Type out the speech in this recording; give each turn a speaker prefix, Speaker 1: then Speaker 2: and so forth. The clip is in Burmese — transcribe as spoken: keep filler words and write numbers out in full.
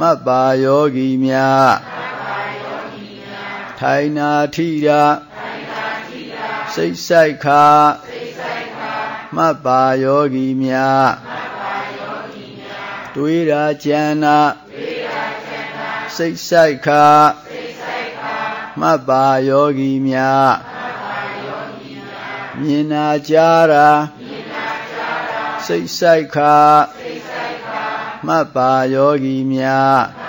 Speaker 1: မတ်ပါယောဂီများထိုင်နာထိရာစိတ်ဆိုင်ခါမတ်ပါယောဂီများတွေးရာကြံနာစိတ်ဆိုင်ခါမတ်ပါယောဂီများမြင်နာကြားရာစိတ်ဆိုင်ခါမတ်ပါယောဂီများ